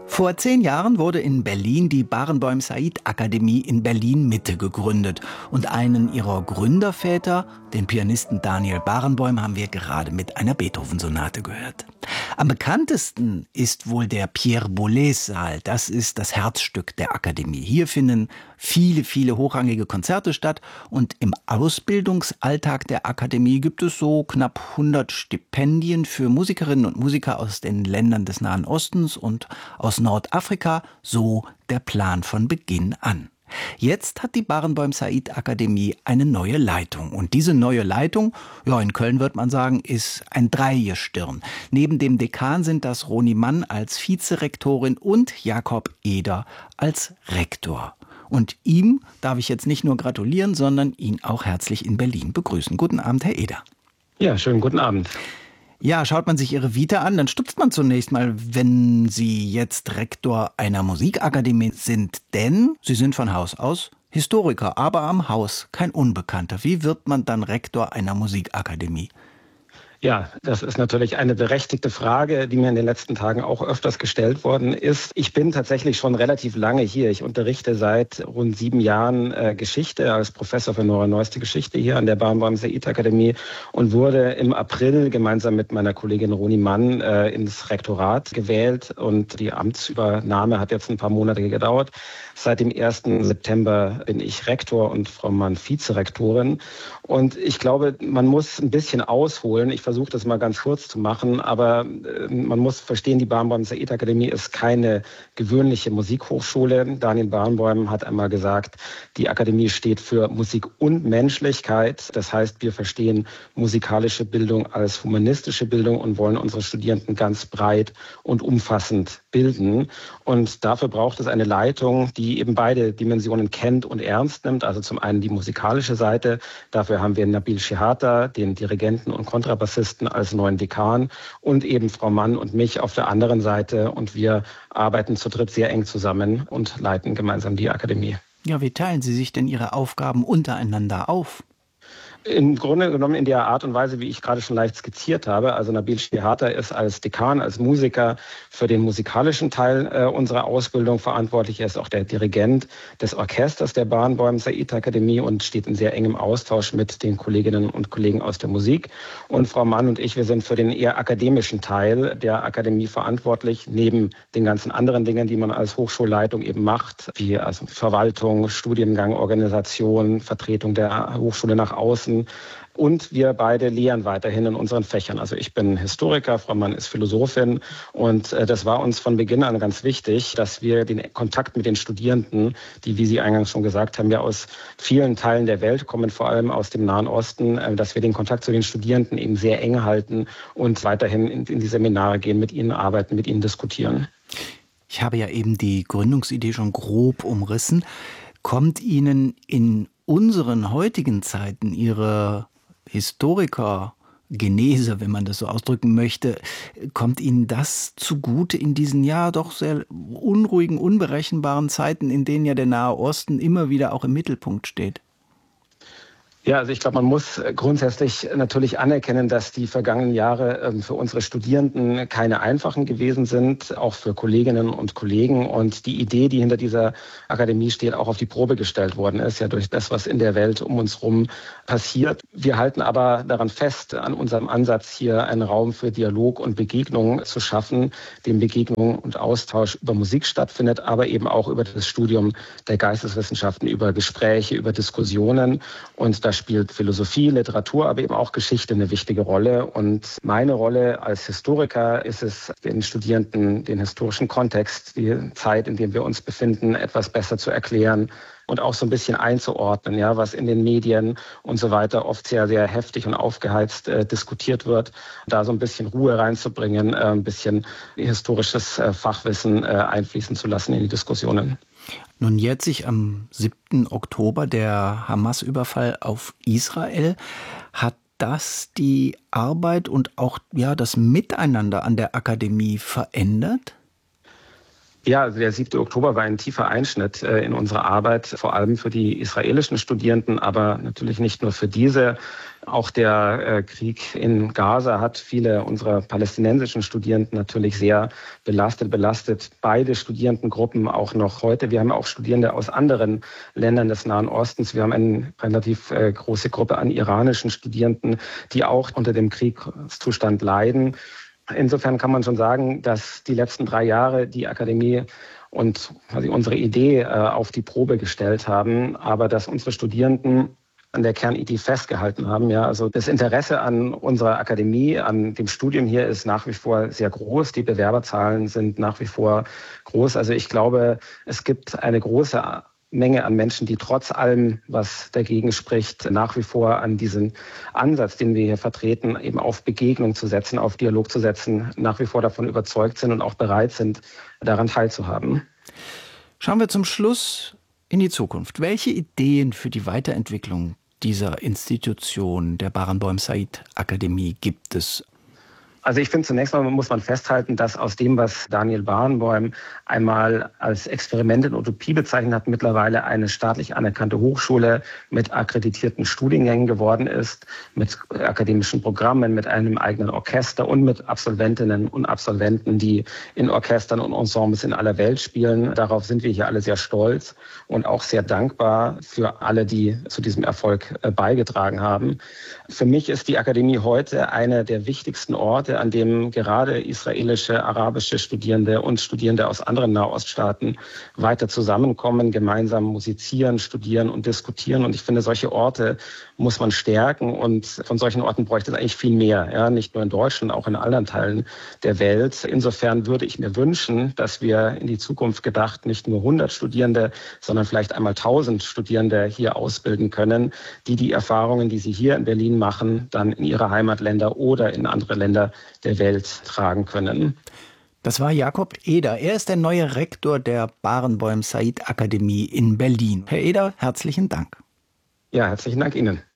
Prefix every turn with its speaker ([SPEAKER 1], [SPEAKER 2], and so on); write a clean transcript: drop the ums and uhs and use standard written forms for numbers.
[SPEAKER 1] Vor 10 Jahren wurde in Berlin die Barenboim-Said-Akademie in Berlin-Mitte gegründet. Und einen ihrer Gründerväter, den Pianisten Daniel Barenboim, haben wir gerade mit einer Beethoven-Sonate gehört. Am bekanntesten ist wohl der Pierre-Boulez-Saal. Das ist das Herzstück der Akademie. Hier finden viele hochrangige Konzerte statt. Und im Ausbildungsalltag der Akademie gibt es so knapp 100 Stipendien für Musikerinnen und Musiker aus den Ländern des Nahen Ostens und aus Nordafrika, so der Plan von Beginn an. Jetzt hat die Barenboim-Said-Akademie eine neue Leitung. Und diese neue Leitung, ja, in Köln wird man sagen, ist ein Dreigestirn. Neben dem Dekan sind das Roni Mann als Vizerektorin und Jakob Eder als Rektor. Und ihm darf ich jetzt nicht nur gratulieren, sondern ihn auch herzlich in Berlin begrüßen. Guten Abend, Herr Eder.
[SPEAKER 2] Ja, schönen guten Abend.
[SPEAKER 1] Ja, schaut man sich Ihre Vita an, dann stutzt man zunächst mal, wenn Sie jetzt Rektor einer Musikakademie sind. Denn Sie sind von Haus aus Historiker, aber am Haus kein Unbekannter. Wie wird man dann Rektor einer Musikakademie?
[SPEAKER 2] Ja, das ist natürlich eine berechtigte Frage, die mir in den letzten Tagen auch öfters gestellt worden ist. Ich bin tatsächlich schon relativ lange hier. Ich unterrichte seit rund 7 Jahren Geschichte als Professor für neueste Geschichte hier an der Barenboim-Said-Akademie und wurde im April gemeinsam mit meiner Kollegin Roni Mann ins Rektorat gewählt. Und die Amtsübernahme hat jetzt ein paar Monate gedauert. Seit dem 1. September bin ich Rektor und Frau Mann Vizerektorin. Und ich glaube, man muss ein bisschen ausholen. Ich versuche das mal ganz kurz zu machen, aber man muss verstehen, die Barenboim-Said-Akademie ist keine gewöhnliche Musikhochschule. Daniel Barenboim hat einmal gesagt, die Akademie steht für Musik und Menschlichkeit. Das heißt, wir verstehen musikalische Bildung als humanistische Bildung und wollen unsere Studierenden ganz breit und umfassend bilden. Und dafür braucht es eine Leitung, die eben beide Dimensionen kennt und ernst nimmt. Also zum einen die musikalische Seite. Dafür haben wir Nabil Shehata, den Dirigenten und Kontrabassisten, als neuen Dekan und eben Frau Mann und mich auf der anderen Seite. Und wir arbeiten zu dritt sehr eng zusammen und leiten gemeinsam die Akademie.
[SPEAKER 1] Ja, wie teilen Sie sich denn Ihre Aufgaben untereinander auf?
[SPEAKER 2] Im Grunde genommen in der Art und Weise, wie ich gerade schon leicht skizziert habe. Also Nabil Shehata ist als Dekan, als Musiker für den musikalischen Teil unserer Ausbildung verantwortlich. Er ist auch der Dirigent des Orchesters der Barenboim-Said-Akademie und steht in sehr engem Austausch mit den Kolleginnen und Kollegen aus der Musik. Und Frau Mann und ich, wir sind für den eher akademischen Teil der Akademie verantwortlich, neben den ganzen anderen Dingen, die man als Hochschulleitung eben macht, wie also Verwaltung, Studiengang, Organisation, Vertretung der Hochschule nach außen. Und wir beide lehren weiterhin in unseren Fächern. Also ich bin Historiker, Frau Mann ist Philosophin. Und das war uns von Beginn an ganz wichtig, dass wir den Kontakt mit den Studierenden, die, wie Sie eingangs schon gesagt haben, ja aus vielen Teilen der Welt kommen, vor allem aus dem Nahen Osten, dass wir den Kontakt zu den Studierenden eben sehr eng halten und weiterhin in die Seminare gehen, mit ihnen arbeiten, mit ihnen diskutieren.
[SPEAKER 1] Ich habe ja eben die Gründungsidee schon grob umrissen. Kommt Ihnen in unseren heutigen Zeiten Ihre Historikergenese, wenn man das so ausdrücken möchte, kommt Ihnen das zugute in diesen ja doch sehr unruhigen, unberechenbaren Zeiten, in denen ja der Nahe Osten immer wieder auch im Mittelpunkt steht?
[SPEAKER 2] Ja, also ich glaube, man muss grundsätzlich natürlich anerkennen, dass die vergangenen Jahre für unsere Studierenden keine einfachen gewesen sind, auch für Kolleginnen und Kollegen. Und die Idee, die hinter dieser Akademie steht, auch auf die Probe gestellt worden ist, ja durch das, was in der Welt um uns herum passiert. Wir halten aber daran fest, an unserem Ansatz hier einen Raum für Dialog und Begegnung zu schaffen, dem Begegnung und Austausch über Musik stattfindet, aber eben auch über das Studium der Geisteswissenschaften, über Gespräche, über Diskussionen. Und da spielt Philosophie, Literatur, aber eben auch Geschichte eine wichtige Rolle. Und meine Rolle als Historiker ist es, den Studierenden den historischen Kontext, die Zeit, in der wir uns befinden, etwas besser zu erklären und auch so ein bisschen einzuordnen, ja, was in den Medien und so weiter oft sehr heftig und aufgeheizt diskutiert wird, da so ein bisschen Ruhe reinzubringen, ein bisschen historisches Fachwissen einfließen zu lassen in die Diskussionen.
[SPEAKER 1] Nun jährt sich am 7. Oktober der Hamas-Überfall auf Israel. Hat das die Arbeit und auch das Miteinander an der Akademie verändert?
[SPEAKER 2] Ja, also der 7. Oktober war ein tiefer Einschnitt in unserer Arbeit, vor allem für die israelischen Studierenden, aber natürlich nicht nur für diese. Auch der Krieg in Gaza hat viele unserer palästinensischen Studierenden natürlich sehr belastet beide Studierendengruppen auch noch heute. Wir haben auch Studierende aus anderen Ländern des Nahen Ostens. Wir haben eine relativ große Gruppe an iranischen Studierenden, die auch unter dem Kriegszustand leiden. Insofern kann man schon sagen, dass die letzten 3 Jahre die Akademie und quasi unsere Idee auf die Probe gestellt haben, aber dass unsere Studierenden an der Kernidee festgehalten haben. Ja, also das Interesse an unserer Akademie, an dem Studium hier ist nach wie vor sehr groß. Die Bewerberzahlen sind nach wie vor groß. Also ich glaube, es gibt eine große Menge an Menschen, die trotz allem, was dagegen spricht, nach wie vor an diesen Ansatz, den wir hier vertreten, eben auf Begegnung zu setzen, auf Dialog zu setzen, nach wie vor davon überzeugt sind und auch bereit sind, daran teilzuhaben.
[SPEAKER 1] Schauen wir zum Schluss in die Zukunft. Welche Ideen für die Weiterentwicklung dieser Institution, der Barenboim-Said-Akademie, gibt es?
[SPEAKER 2] Also ich finde, zunächst mal muss man festhalten, dass aus dem, was Daniel Barenboim einmal als Experiment in Utopie bezeichnet hat, mittlerweile eine staatlich anerkannte Hochschule mit akkreditierten Studiengängen geworden ist, mit akademischen Programmen, mit einem eigenen Orchester und mit Absolventinnen und Absolventen, die in Orchestern und Ensembles in aller Welt spielen. Darauf sind wir hier alle sehr stolz und auch sehr dankbar für alle, die zu diesem Erfolg beigetragen haben. Für mich ist die Akademie heute einer der wichtigsten Orte, an dem gerade israelische, arabische Studierende und Studierende aus anderen Nahoststaaten weiter zusammenkommen, gemeinsam musizieren, studieren und diskutieren. Und ich finde, solche Orte muss man stärken. Und von solchen Orten bräuchte es eigentlich viel mehr. Ja, nicht nur in Deutschland, auch in anderen Teilen der Welt. Insofern würde ich mir wünschen, dass wir in die Zukunft gedacht nicht nur 100 Studierende, sondern vielleicht einmal 1000 Studierende hier ausbilden können, die die Erfahrungen, die sie hier in Berlin machen, dann in ihre Heimatländer oder in andere Länder der Welt tragen können.
[SPEAKER 1] Das war Jakob Eder. Er ist der neue Rektor der Barenboim-Said-Akademie in Berlin. Herr Eder, herzlichen Dank.
[SPEAKER 2] Ja, herzlichen Dank Ihnen.